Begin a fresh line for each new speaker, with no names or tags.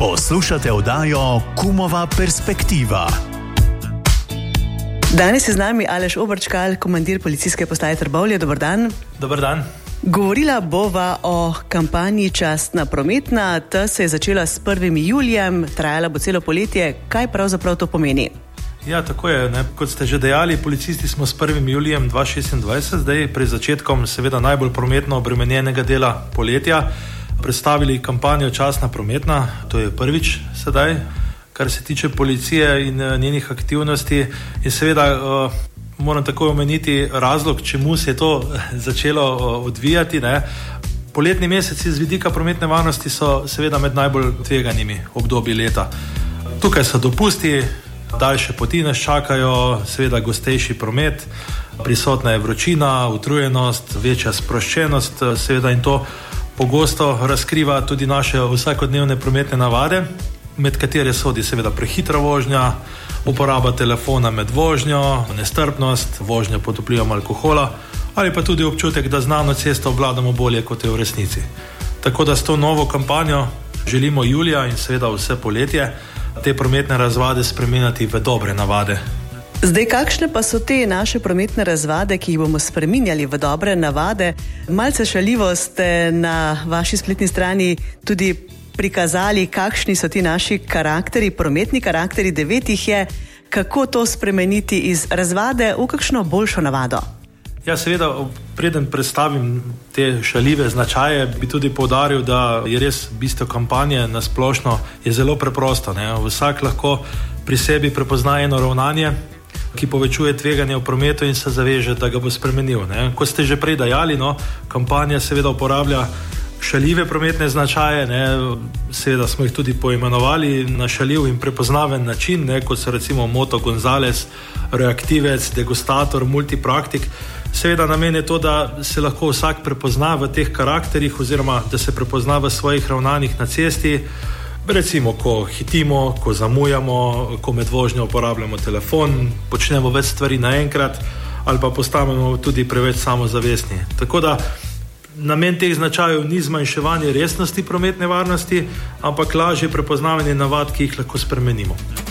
Poslušate oddajo Kumova perspektiva.
Danes je z nami Aleš Obrčkal, komandir policijske postaje Trbovlje. Dober dan.
Dober dan.
Govorila bova o kampanji Častna prometna. Ta se je začela s 1. julijem, trajala bo celo poletje. Kaj pravzaprav to pomeni?
Ja, tako je. Kot ste že dejali, policisti smo s 1. julijem 2026, zdaj pred začetkom seveda najbolj prometno obremenjenega dela poletja, predstavili kampanjo Častna prometna. To je prvič sedaj, kar se tiče policije in njenih aktivnosti. In seveda moram takoj omeniti razlog, čemu se je to začelo odvijati. Poletni meseci z vidika prometne varnosti so seveda med najbolj tveganimi obdobji leta. Tukaj so dopusti, daljše poti nas čakajo, seveda gostejši promet, prisotna je vročina, utrujenost, večja sproščenost, seveda in to pogosto razkriva tudi naše vsakodnevne prometne navade, med katere sodi seveda prehitra vožnja, uporaba telefona med vožnjo, nestrpnost, vožnja pod vplivom alkohola ali pa tudi občutek, da znano cesto obvladamo bolje, kot je v resnici. Tako da s to novo kampanjo želimo julija in seveda vse poletje te prometne razvade spreminjati v dobre navade.
Zdaj, kakšne pa so te naše prometne razvade, ki jih bomo spreminjali v dobre navade? Malce šaljivo ste na vaši spletni strani tudi prikazali, kakšni so ti naši karakteri, prometni karakteri, 9 jih je. Kako to spremeniti iz razvade v kakšno boljšo navado?
Ja, seveda, preden predstavim te šaljive značaje, bi tudi poudaril, da je res bistvo kampanje na splošno je zelo preprosto. Vsak lahko pri sebi prepozna eno ravnanje, ki povečuje tveganje v prometu in se zaveže, da ga bo spremenil. Kot ste že prej dejali, kampanja seveda uporablja šaljive prometne značaje, seveda smo jih tudi poimenovali na šaljiv in prepoznaven način, kot so recimo Moto Gonzales, Reaktivec, Degustator, Multipraktik. Seveda namen je to, da se lahko vsak prepozna v teh karakterih oziroma da se prepozna v svojih ravnanjih na cesti, recimo ko hitimo, ko zamujamo, ko med vožnjo uporabljamo telefon, počnemo več stvari naenkrat ali pa postanemo tudi preveč samozavestni. Tako da namen teh značajev ni zmanjševanje resnosti prometne varnosti, ampak lažje prepoznavanje navad, ki jih lahko spremenimo.